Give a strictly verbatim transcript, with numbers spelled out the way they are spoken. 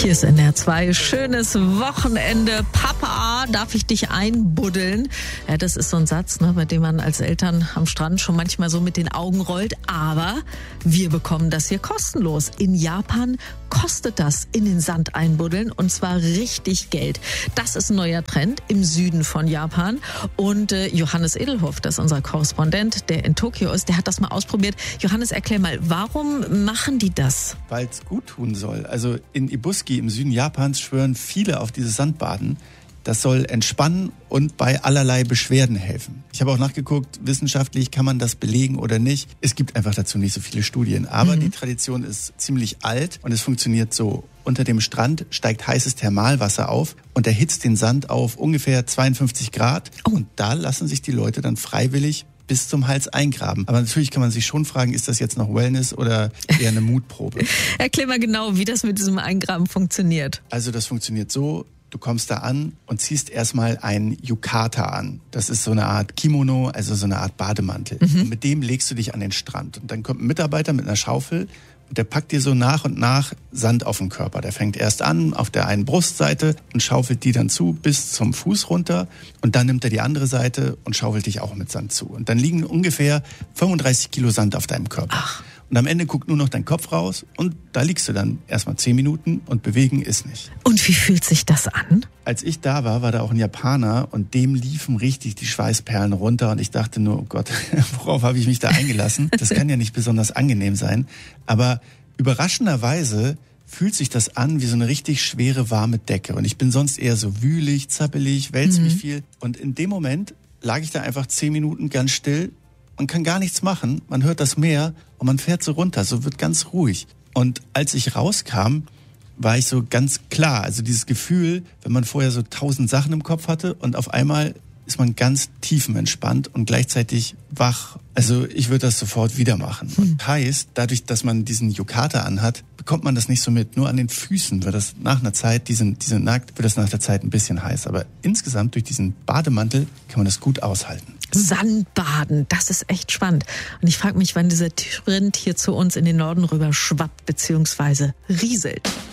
Hier ist N R zwei. Schönes Wochenende. Papa, darf ich dich einbuddeln? Ja, das ist so ein Satz, ne, bei dem man als Eltern am Strand schon manchmal so mit den Augen rollt. Aber wir bekommen das hier kostenlos. In Japan kostet das in den Sand einbuddeln und zwar richtig Geld. Das ist ein neuer Trend im Süden von Japan. Und äh, Johannes Edelhoff, das ist unser Korrespondent, der in Tokio ist, der hat das mal ausprobiert. Johannes, erklär mal, warum machen die das? Weil es gut tun soll. Also in Ibuski im Süden Japans schwören viele auf dieses Sandbaden. Das soll entspannen und bei allerlei Beschwerden helfen. Ich habe auch nachgeguckt, wissenschaftlich kann man das belegen oder nicht. Es gibt einfach dazu nicht so viele Studien. Aber mhm. die Tradition ist ziemlich alt und es funktioniert so. Unter dem Strand steigt heißes Thermalwasser auf und erhitzt den Sand auf ungefähr zweiundfünfzig Grad. Oh. Und da lassen sich die Leute dann freiwillig bis zum Hals eingraben. Aber natürlich kann man sich schon fragen, ist das jetzt noch Wellness oder eher eine Mutprobe? Erklär mal genau, wie das mit diesem Eingraben funktioniert. Also das funktioniert so, du kommst da an und ziehst erstmal ein Yukata an. Das ist so eine Art Kimono, also so eine Art Bademantel. Mhm. Und mit dem legst du dich an den Strand. Und dann kommt ein Mitarbeiter mit einer Schaufel und der packt dir so nach und nach Sand auf den Körper. Der fängt erst an auf der einen Brustseite und schaufelt die dann zu bis zum Fuß runter. Und dann nimmt er die andere Seite und schaufelt dich auch mit Sand zu. Und dann liegen ungefähr fünfunddreißig Kilo Sand auf deinem Körper. Ach. Und am Ende guckt nur noch dein Kopf raus und da liegst du dann erstmal zehn Minuten und bewegen ist nicht. Und wie fühlt sich das an? Als ich da war, war da auch ein Japaner und dem liefen richtig die Schweißperlen runter und ich dachte nur, oh Gott, worauf habe ich mich da eingelassen? Das kann ja nicht besonders angenehm sein. Aber überraschenderweise fühlt sich das an wie so eine richtig schwere, warme Decke. Und ich bin sonst eher so wühlig, zappelig, wälze mhm. mich viel. Und in dem Moment lag ich da einfach zehn Minuten ganz still. Man kann gar nichts machen, man hört das Meer und man fährt so runter, so wird ganz ruhig. Und als ich rauskam, war ich so ganz klar, also dieses Gefühl, wenn man vorher so tausend Sachen im Kopf hatte und auf einmal ist man ganz tiefenentspannt und gleichzeitig wach. Also ich würde das sofort wieder machen. Und heißt, dadurch, dass man diesen Yukata anhat, bekommt man das nicht so mit. Nur an den Füßen wird das nach einer Zeit, die sind, die sind nackt, wird das nach der Zeit ein bisschen heiß. Aber insgesamt durch diesen Bademantel kann man das gut aushalten. Sandbaden, das ist echt spannend. Und ich frage mich, wann dieser Trend hier zu uns in den Norden rüber schwappt bzw. rieselt.